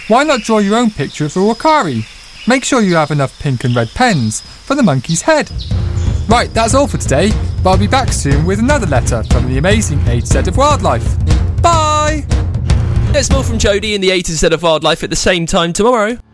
Why not draw your own picture of a Wakari? Make sure you have enough pink and red pens for the monkey's head. Right, that's all for today, but I'll be back soon with another letter from the amazing A to Z of Wildlife. Bye! There's more from Jodie in the A to Z of Wildlife at the same time tomorrow.